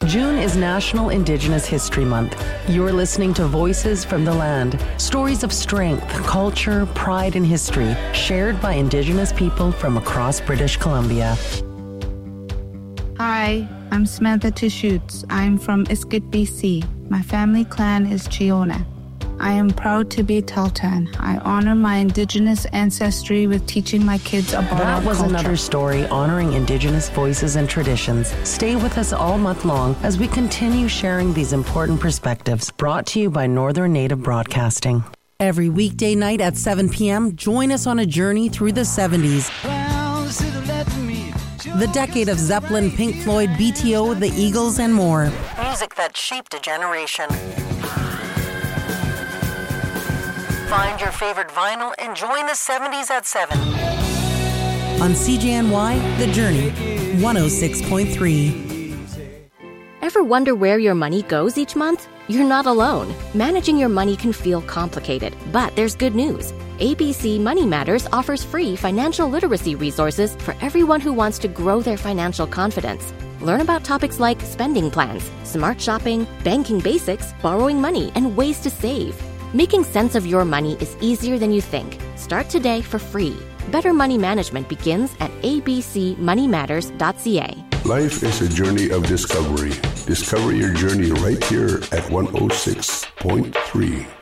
June is National Indigenous History Month. You're listening to Voices from the Land, stories of strength, culture, pride, and history shared by Indigenous people from across British Columbia. Hi, I'm Samantha Tishoots. I'm from Iskut, BC. My family clan is Chiona. I am proud to be Tahltan. I honor my Indigenous ancestry with teaching my kids about our That was culture. another story honoring Indigenous voices and traditions. Stay with us all month long as we continue sharing these important perspectives. Brought to you by Northern Native Broadcasting. Every weekday night at 7 p.m., join us on a journey through the 70s. The decade of Zeppelin, Pink Floyd, BTO, the Eagles, and more. Music that shaped a generation. Find your favorite vinyl and join the 70s at 7. On CJNY, The Journey, 106.3. Ever wonder where your money goes each month? You're not alone. Managing your money can feel complicated, but there's good news. ABC Money Matters offers free financial literacy resources for everyone who wants to grow their financial confidence. Learn about topics like spending plans, smart shopping, banking basics, borrowing money, and ways to save. Making sense of your money is easier than you think. Start today for free. Better money management begins at abcmoneymatters.ca. Life is a journey of discovery. Discover your journey right here at 106.3.